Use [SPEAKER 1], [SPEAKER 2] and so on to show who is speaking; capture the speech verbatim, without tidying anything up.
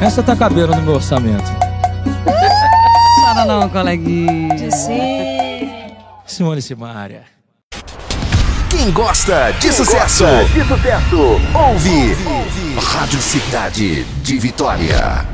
[SPEAKER 1] Essa tá cabendo no meu orçamento.
[SPEAKER 2] Chora não, coleguinha.
[SPEAKER 3] Sim.
[SPEAKER 1] Simone Simaria.
[SPEAKER 4] Quem gosta de Quem sucesso, gosta de sucesso, ouve, ouve. Rádio Cidade de Vitória.